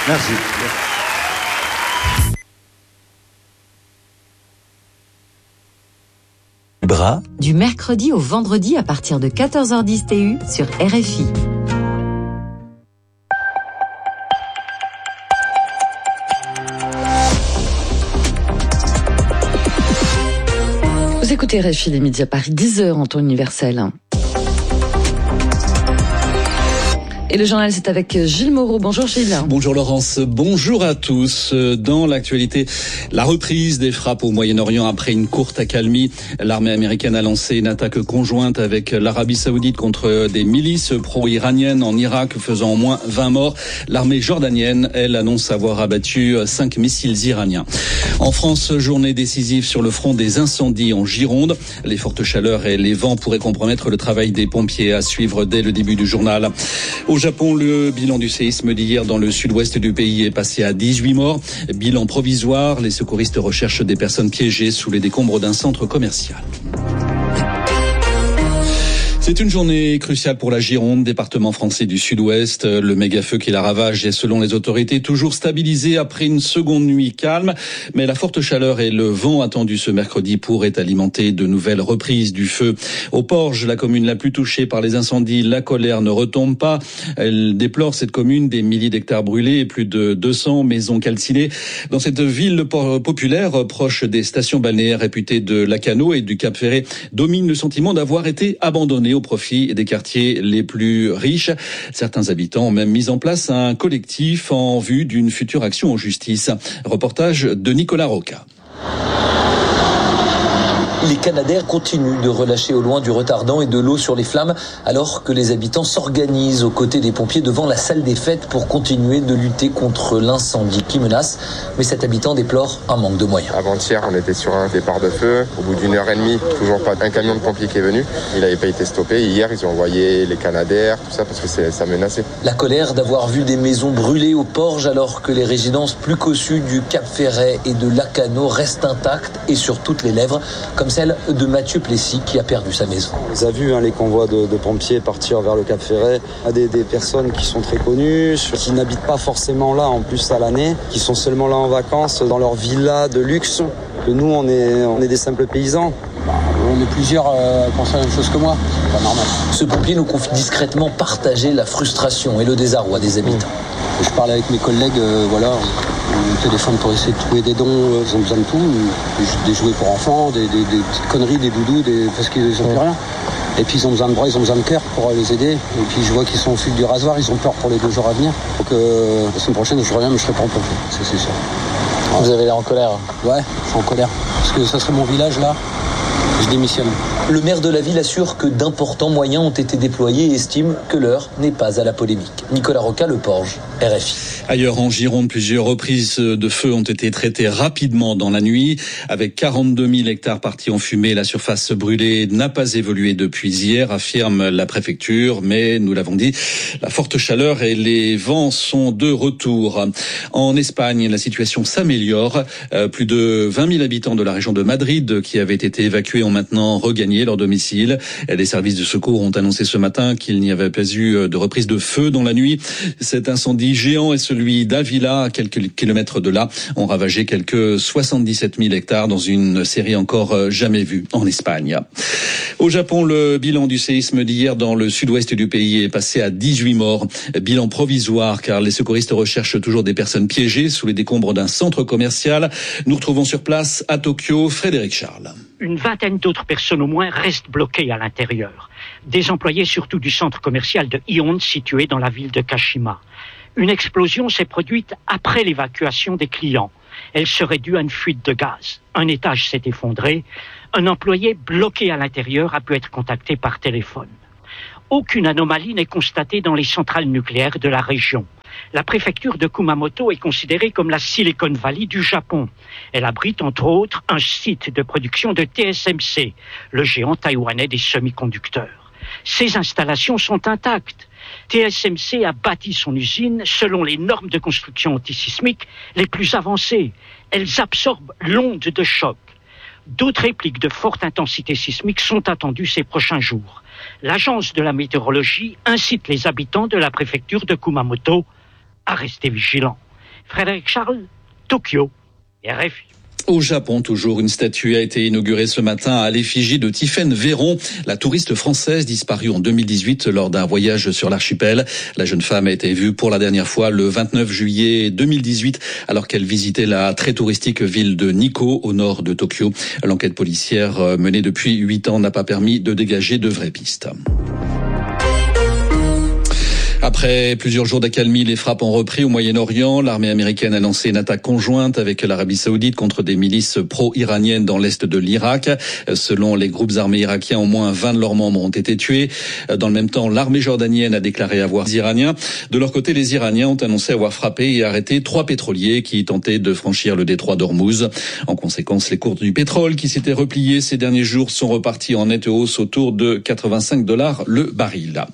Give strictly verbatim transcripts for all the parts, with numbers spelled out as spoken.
Merci. Bras. Du mercredi au vendredi à partir de quatorze heures dix T U sur R F I. Vous écoutez R F I, les midi à Paris, dix heures en temps universel. Et le journal, c'est avec Gilles Moreau. Bonjour Gilles. Bonjour Laurence, bonjour à tous. Dans l'actualité, la reprise des frappes au Moyen-Orient après une courte accalmie. L'armée américaine a lancé une attaque conjointe avec l'Arabie Saoudite contre des milices pro-iraniennes en Irak, faisant au moins vingt morts. L'armée jordanienne, elle, annonce avoir abattu cinq missiles iraniens. En France, journée décisive sur le front des incendies en Gironde. Les fortes chaleurs et les vents pourraient compromettre le travail des pompiers, à suivre dès le début du journal. Au Japon, le bilan du séisme d'hier dans le sud-ouest du pays est passé à dix-huit morts. Bilan provisoire, les secouristes recherchent des personnes piégées sous les décombres d'un centre commercial. C'est une journée cruciale pour la Gironde, département français du Sud-Ouest. Le méga-feu qui la ravage est, selon les autorités, toujours stabilisé après une seconde nuit calme. Mais la forte chaleur et le vent attendu ce mercredi pourraient alimenter de nouvelles reprises du feu. Au Porge, la commune la plus touchée par les incendies, la colère ne retombe pas. Elle déplore, cette commune, des milliers d'hectares brûlés et plus de deux cents maisons calcinées. Dans cette ville populaire, proche des stations balnéaires réputées de Lacanau et du Cap Ferré, domine le sentiment d'avoir été abandonné au profit des quartiers les plus riches. Certains habitants ont même mis en place un collectif en vue d'une future action en justice. Reportage de Nicolas Roca. Les Canadaires continuent de relâcher au loin du retardant et de l'eau sur les flammes, alors que les habitants s'organisent aux côtés des pompiers devant la salle des fêtes pour continuer de lutter contre l'incendie qui menace. Mais cet habitant déplore un manque de moyens. Avant-hier, on était sur un départ de feu. Au bout d'une heure et demie, toujours pas un camion de pompiers qui est venu. Il n'avait pas été stoppé. Hier, ils ont envoyé les Canadaires, tout ça, parce que c'est, ça menaçait. La colère d'avoir vu des maisons brûler au Porge, alors que les résidences plus cossues du Cap Ferret et de Lacanau restent intactes et sur toutes les lèvres, comme celle de Mathieu Plessis qui a perdu sa maison. On les a vus, hein, les convois de, de pompiers partir vers le Cap Ferret. Il y a des, des personnes qui sont très connues, qui n'habitent pas forcément là en plus à l'année, qui sont seulement là en vacances dans leur villa de luxe. Que nous, on est, on est des simples paysans. Bah, on est plusieurs euh, à penser la même chose que moi. C'est pas normal. Ce pompier nous confie discrètement partager la frustration et le désarroi des habitants. Mmh. Je parle avec mes collègues, euh, voilà, on téléphone pour essayer de trouver des dons, euh, ils ont besoin de tout, des, des jouets pour enfants, des, des, des petites conneries, des doudous, des, parce qu'ils n'ont plus rien. Et puis ils ont besoin de bras, ils ont besoin de cœur pour les aider. Et puis je vois qu'ils sont au fil du rasoir, ils ont peur pour les deux jours à venir. Donc euh, la semaine prochaine, je reviens, mais je serai pas en pompier, c'est, c'est sûr. Vous avez l'air en colère? Ouais, je suis en colère. Parce que ça serait mon village là, je démissionne. Le maire de la ville assure que d'importants moyens ont été déployés et estime que l'heure n'est pas à la polémique. Nicolas Roca, Le Porge, R F I. Ailleurs en Gironde, plusieurs reprises de feu ont été traitées rapidement dans la nuit. Avec quarante-deux mille hectares partis en fumée, la surface brûlée n'a pas évolué depuis hier, affirme la préfecture. Mais, nous l'avons dit, la forte chaleur et les vents sont de retour. En Espagne, la situation s'améliore. Euh, plus de vingt mille habitants de la région de Madrid qui avaient été évacués ont maintenant regagné leur domicile. Les services de secours ont annoncé ce matin qu'il n'y avait pas eu de reprise de feu dans la nuit. Cet incendie géant et celui d'Avila, à quelques kilomètres de là, ont ravagé quelques soixante-dix-sept mille hectares dans une série encore jamais vue en Espagne. Au Japon, le bilan du séisme d'hier dans le sud-ouest du pays est passé à dix-huit morts. Bilan provisoire car les secouristes recherchent toujours des personnes piégées sous les décombres d'un centre commercial. Nous retrouvons sur place à Tokyo Frédéric Charles. Une vingtaine d'autres personnes au moins restent bloquées à l'intérieur. Des employés surtout du centre commercial de Ion situé dans la ville de Kashima. Une explosion s'est produite après l'évacuation des clients. Elle serait due à une fuite de gaz. Un étage s'est effondré. Un employé bloqué à l'intérieur a pu être contacté par téléphone. Aucune anomalie n'est constatée dans les centrales nucléaires de la région. La préfecture de Kumamoto est considérée comme la Silicon Valley du Japon. Elle abrite entre autres un site de production de T S M C, le géant taïwanais des semi-conducteurs. Ces installations sont intactes. T S M C a bâti son usine selon les normes de construction antisismique les plus avancées. Elles absorbent l'onde de choc. D'autres répliques de forte intensité sismique sont attendues ces prochains jours. L'agence de la météorologie incite les habitants de la préfecture de Kumamoto à rester vigilants. Frédéric Charles, Tokyo, R F I. Au Japon, toujours, une statue a été inaugurée ce matin à l'effigie de Tiphaine Véron, la touriste française disparue en deux mille dix-huit lors d'un voyage sur l'archipel. La jeune femme a été vue pour la dernière fois le vingt-neuf juillet deux mille dix-huit alors qu'elle visitait la très touristique ville de Nikko au nord de Tokyo. L'enquête policière menée depuis huit ans n'a pas permis de dégager de vraies pistes. Après plusieurs jours d'accalmie, les frappes ont repris au Moyen-Orient. L'armée américaine a lancé une attaque conjointe avec l'Arabie Saoudite contre des milices pro-iraniennes dans l'est de l'Irak. Selon les groupes armés irakiens, au moins vingt de leurs membres ont été tués. Dans le même temps, l'armée jordanienne a déclaré avoir des Iraniens. De leur côté, les Iraniens ont annoncé avoir frappé et arrêté trois pétroliers qui tentaient de franchir le détroit d'Ormuz. En conséquence, les cours du pétrole qui s'étaient repliés ces derniers jours sont repartis en nette hausse autour de quatre-vingt-cinq dollars le baril.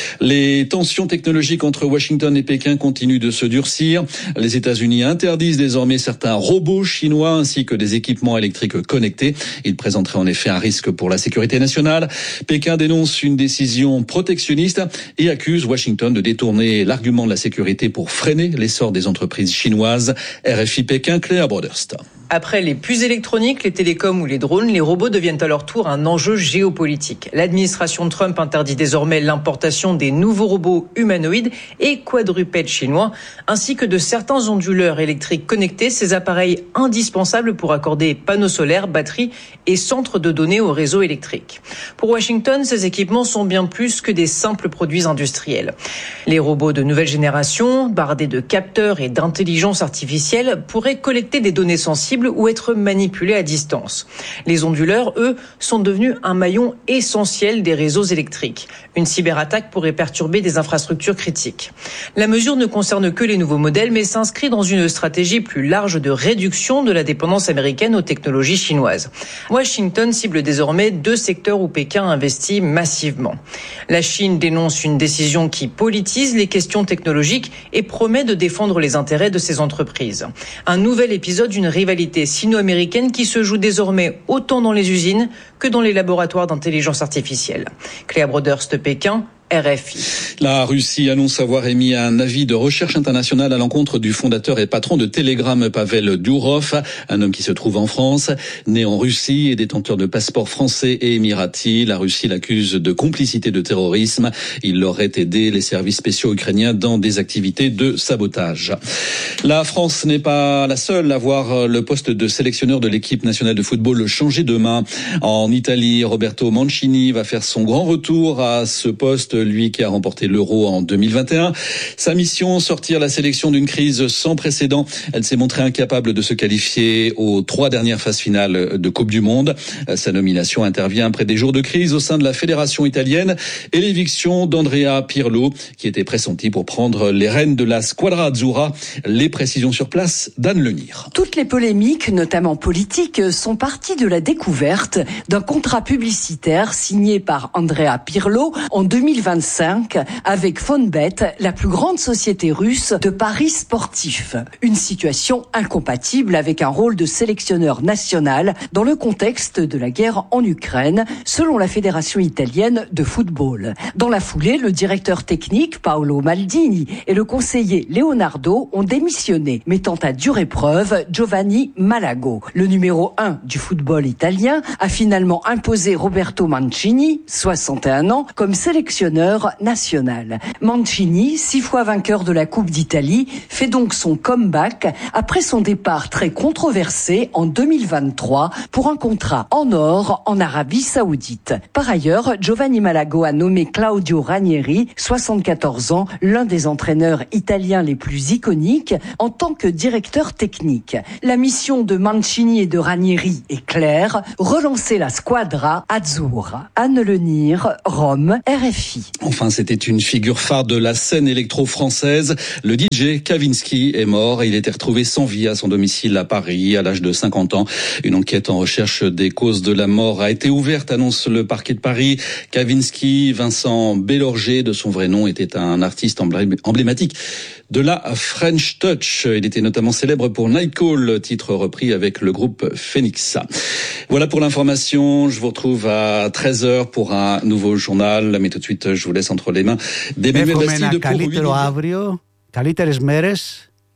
Les tensions technologiques entre Washington et Pékin continuent de se durcir. Les États-Unis interdisent désormais certains robots chinois ainsi que des équipements électriques connectés. Ils présenteraient en effet un risque pour la sécurité nationale. Pékin dénonce une décision protectionniste et accuse Washington de détourner l'argument de la sécurité pour freiner l'essor des entreprises chinoises. R F I Pékin, Claire Broderst. Après les puces électroniques, les télécoms ou les drones, les robots deviennent à leur tour un enjeu géopolitique. L'administration Trump interdit désormais l'importation des nouveaux robots humanoïdes et quadrupèdes chinois, ainsi que de certains onduleurs électriques connectés, ces appareils indispensables pour accorder panneaux solaires, batteries et centres de données au réseau électrique. Pour Washington, ces équipements sont bien plus que des simples produits industriels. Les robots de nouvelle génération, bardés de capteurs et d'intelligence artificielle, pourraient collecter des données sensibles ou être manipulés à distance. Les onduleurs, eux, sont devenus un maillon essentiel des réseaux électriques. Une cyberattaque pourrait perturber des infrastructures critiques. La mesure ne concerne que les nouveaux modèles, mais s'inscrit dans une stratégie plus large de réduction de la dépendance américaine aux technologies chinoises. Washington cible désormais deux secteurs où Pékin investit massivement. La Chine dénonce une décision qui politise les questions technologiques et promet de défendre les intérêts de ses entreprises. Un nouvel épisode d'une rivalité sino-américaine qui se joue désormais autant dans les usines que dans les laboratoires d'intelligence artificielle. Claire Broderst, Pékin, R F I. La Russie annonce avoir émis un avis de recherche internationale à l'encontre du fondateur et patron de Telegram, Pavel Durov, un homme qui se trouve en France, né en Russie et détenteur de passeports français et émiratis. La Russie l'accuse de complicité de terrorisme. Il aurait aidé les services spéciaux ukrainiens dans des activités de sabotage. La France n'est pas la seule à voir le poste de sélectionneur de l'équipe nationale de football changer de main. En Italie, Roberto Mancini va faire son grand retour à ce poste, lui qui a remporté l'Euro en deux mille vingt et un. Sa mission, sortir la sélection d'une crise sans précédent. Elle s'est montrée incapable de se qualifier aux trois dernières phases finales de Coupe du Monde. Sa nomination intervient après des jours de crise au sein de la fédération italienne et l'éviction d'Andrea Pirlo, qui était pressenti pour prendre les rênes de la Squadra Azzurra. Les précisions sur place d'Anne Lenir. Toutes les polémiques, notamment politiques, sont parties de la découverte d'un contrat publicitaire signé par Andrea Pirlo en deux mille vingt-cinq avec Fonbet, la plus grande société russe de paris sportifs. Une situation incompatible avec un rôle de sélectionneur national dans le contexte de la guerre en Ukraine, selon la Fédération italienne de football. Dans la foulée, le directeur technique Paolo Maldini et le conseiller Leonardo ont démissionné, mettant à dure épreuve Giovanni Malago. Le numéro un du football italien a finalement imposé Roberto Mancini, soixante et un ans, comme sélectionneur national. Mancini, six fois vainqueur de la Coupe d'Italie, fait donc son comeback après son départ très controversé en deux mille vingt-trois pour un contrat en or en Arabie Saoudite. Par ailleurs, Giovanni Malago a nommé Claudio Ranieri, soixante-quatorze ans, l'un des entraîneurs italiens les plus iconiques, en tant que directeur technique. La mission de Mancini et de Ranieri est claire, relancer la Squadra Azzurra. Anne Lenir, Rome, R F I. Enfin, c'était une figure phare de la scène électro-française. Le D J Kavinsky est mort et il était retrouvé sans vie à son domicile à Paris à l'âge de cinquante ans. Une enquête en recherche des causes de la mort a été ouverte, annonce le parquet de Paris. Kavinsky, Vincent Bélorger, de son vrai nom, était un artiste emblématique de la French Touch. Il était notamment célèbre pour Nightcall, titre repris avec le groupe Phoenix. Voilà pour l'information. Je vous retrouve à treize heures pour un nouveau journal. Mais tout de suite, je vous laisse entre les mains d'Emmanuel Bastide pour huit minutes.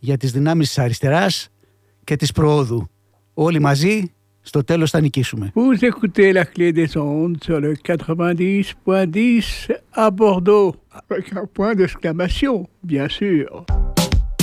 για τις δυνάμεις της αριστεράς και της προόδου. Όλοι μαζί, στο τέλος θα νικήσουμε. Vous écoutez la clé des ondes sur le quatre-vingt-dix point dix à Bordeaux, avec un point d'exclamation, bien sûr.